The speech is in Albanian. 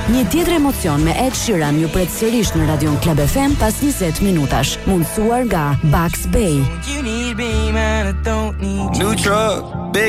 Një tjetër emocion me Ed Sheeran ju pret sërish në Radion Club FM pas 20 minutash, mundësuar nga Bucks Bay. New truck, big